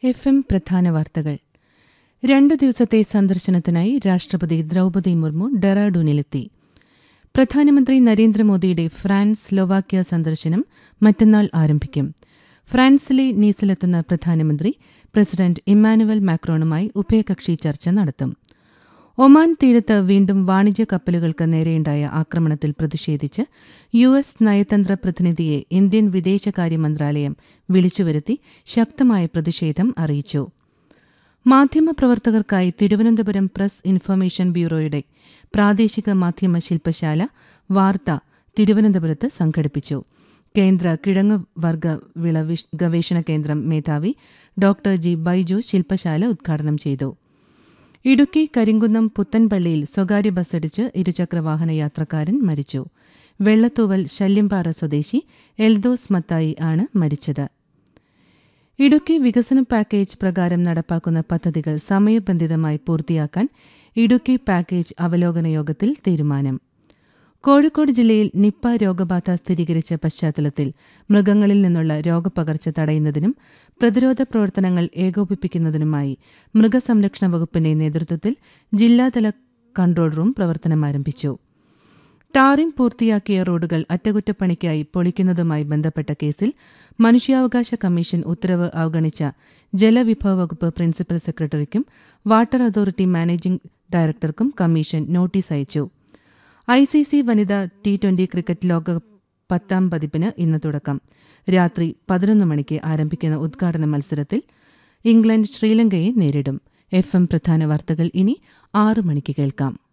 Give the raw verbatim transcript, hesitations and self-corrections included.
F M പ്രധാന വാർത്തകൾ. രണ്ടു ദിവസത്തെ സന്ദർശനത്തിനായി രാഷ്ട്രപതി ദ്രൗപദി മുർമു ഡെറാഡൂണിലെത്തി. പ്രധാനമന്ത്രി നരേന്ദ്രമോദിയുടെ ഫ്രാൻസ് സ്ലോവാക്യ സന്ദർശനം മറ്റന്നാൾ ആരംഭിക്കും. ഫ്രാൻസിലെ നീസിലെത്തുന്ന പ്രധാനമന്ത്രി പ്രസിഡന്റ് ഇമ്മാനുവൽ മാക്രോണുമായി ഉഭയകക്ഷി ചർച്ച നടത്തും. ഒമാൻ തീരത്ത് വീണ്ടും വാണിജ്യ കപ്പലുകൾക്ക് നേരെയുണ്ടായ ആക്രമണത്തിൽ പ്രതിഷേധിച്ച് യു എസ് നയതന്ത്ര പ്രതിനിധിയെ ഇന്ത്യൻ വിദേശകാര്യ മന്ത്രാലയം വിളിച്ചുവരുത്തി ശക്തമായ പ്രതിഷേധം അറിയിച്ചു. മാധ്യമപ്രവർത്തകർക്കായി തിരുവനന്തപുരം പ്രസ് ഇൻഫർമേഷൻ ബ്യൂറോയുടെ പ്രാദേശിക മാധ്യമ ശില്പശാല വാർത്ത തിരുവനന്തപുരത്ത് സംഘടിപ്പിച്ചു. കേന്ദ്ര കിഴങ്ങ് വർഗ വിള ഗവേഷണ കേന്ദ്രം മേധാവി ഡോക്ടർ ജി ബൈജു ശില്പശാല ഉദ്ഘാടനം ചെയ്തു. ഇടുക്കി കരിങ്കുന്നം പുത്തൻപള്ളിയിൽ സ്വകാര്യ ബസ്സിടിച്ച് ഇരുചക്രവാഹന യാത്രക്കാരൻ മരിച്ചു. വെള്ളത്തൂവൽ ശല്യംപാറ സ്വദേശി എൽദോസ് മത്തായി ആണ് മരിച്ചത്. ഇടുക്കി വികസന പാക്കേജ് പ്രകാരം നടപ്പാക്കുന്ന പദ്ധതികൾ സമയബന്ധിതമായി പൂർത്തിയാക്കാൻ ഇടുക്കി പാക്കേജ് അവലോകന യോഗത്തിൽ തീരുമാനം. കോഴിക്കോട് ജില്ലയിൽ നിപ്പ രോഗബാധ സ്ഥിരീകരിച്ച പശ്ചാത്തലത്തിൽ മൃഗങ്ങളിൽ നിന്നുള്ള രോഗപകർച്ച തടയുന്നതിനും പ്രതിരോധ പ്രവർത്തനങ്ങൾ ഏകോപിപ്പിക്കുന്നതിനുമായി മൃഗസംരക്ഷണ വകുപ്പിന്റെ നേതൃത്വത്തിൽ ജില്ലാതല കൺട്രോൾ റൂം പ്രവർത്തനമാരംഭിച്ചു. ടാറിംഗ് പൂർത്തിയാക്കിയ റോഡുകൾ അറ്റകുറ്റപ്പണിക്കായി പൊളിക്കുന്നതുമായി ബന്ധപ്പെട്ട കേസിൽ മനുഷ്യാവകാശ കമ്മീഷൻ ഉത്തരവ് അവഗണിച്ച ജലവിഭവ വകുപ്പ് principal സെക്രട്ടറിക്കും water authority managing ഡയറക്ടർക്കും commission notice അയച്ചു. ഐ സി സി വനിതാ ടി ട്വന്റി ക്രിക്കറ്റ് ലോകകപ്പ് പത്താം പതിപ്പിന് ഇന്ന് തുടക്കം. രാത്രി പതിനൊന്ന് മണിക്ക് ആരംഭിക്കുന്ന ഉദ്ഘാടന മത്സരത്തിൽ ഇംഗ്ലണ്ട് ശ്രീലങ്കയെ നേരിടും. എഫ് എം പ്രധാന വാർത്തകൾ ഇനി ആറു മണിക്ക് കേൾക്കാം.